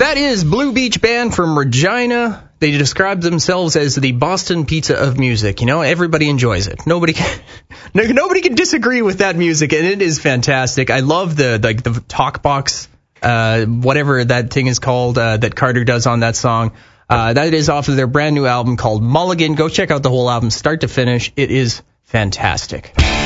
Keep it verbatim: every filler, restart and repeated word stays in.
That is Blue Beach Band from Regina. They describe themselves as the Boston Pizza of music. You know, everybody enjoys it. Nobody can, no, nobody can disagree with that music, and it is fantastic. I love the like the talk box, uh, whatever that thing is called uh, that Carter does on that song. Uh, that is off of their brand new album called Mulligan. Go check out the whole album, start to finish. It is fantastic.